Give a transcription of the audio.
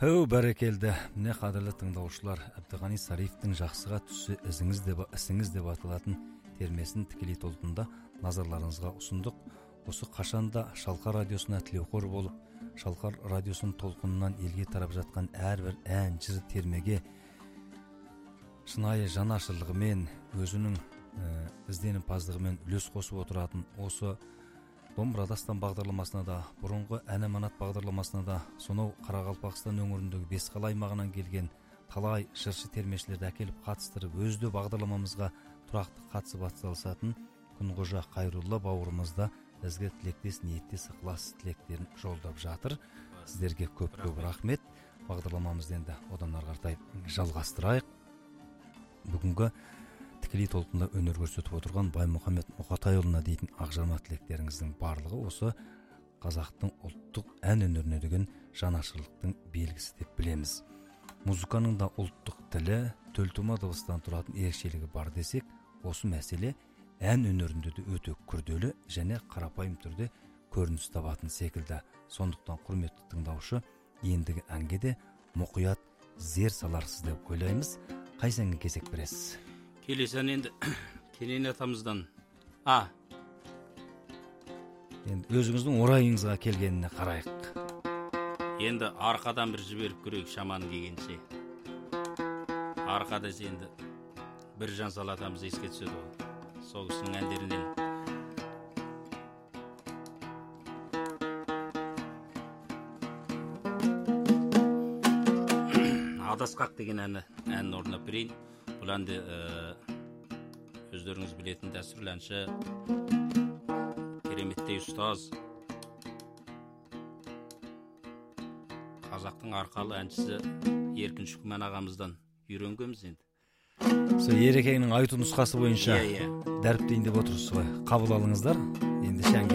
Бәрекелді. Міне қадірлі тыңдаушылар, Әбдіғани Сарифтің жақсыға түсі ісіңіз деп аталатын термесін тікелей толқында назарларыңызға ұсындық. Осы қашанда Шалқар радиосына тілеуқор болып, Шалқар радиосының толқынынан елге тарап жатқан әрбір ән, жыр, термеге шынайы жанашырлығымен, өзінің ізденімпаздығымен үлес қосып отыратын осы Домбыра дастан бағдарламасына да, бұрынғы ән аманат бағдарламасына да, сонау Қарақалпақстан өңіріндегі Бесқала аймағынан келген талай жыршы термешілерді әкеліп қатыстырып, өзді бағдарламамызға тұрақты қатысып атсалысатын Күнғожа Қайрулла бауырымызда ізгі тілектес, ниеттес, ықылас тілектерін жолдап жатыр. Сіздерге көп-көп рахмет. Бағдарламамызды енді одан ары қарай жалғастырайық. Бүгінгі тікелей толқында өнер көрсетіп отырған Баймұхамед Мұқатайұлына дейтін ақжарма тілектеріңіздің барлығы осы қазақтың ұлттық ән өнеріне деген жанашырлықтың белгісі деп білеміз. Музыканың да ұлттық тілі, төлтума дыбыстан тұратын ерекшелігі бар десек, осы мәселе ән өнерінде де өте күрделі және қарапайым түрде көрініс табатын секілді. Сондықтан құрметті тыңдаушы, ендігі әнге де мұқият зер саларсыз деп ойлаймыз. Қайсы әнге кезек бересіз? Келесен енді Кенен атамыздан енді өзіңіздің орайыңызға келгеніне қарайық. Енді арқадан бір жіберіп көрейік шаманы келгенше. Арқада енді бір Жансал атамыз еске түседі ғой. Сол кісінің әндерінен. Адасқақ деген әнін орындап берейін. Бұл әнді өздеріңіз білетін дәстүрлі әнші, кереметтей ұстаз, қазақтың арқалы әншісі Еркін Шүкіман ағамыздан үйренгенбіз енді. Сол Ерекеңнің айту нұсқасы бойынша дәріптейін деп отырсыз ғой. Қабыл алыңыздар. Енді